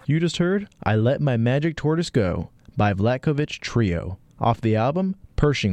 You just heard I Let My Magic Tortoise Go by Vlatkovich Trio off the album Pershing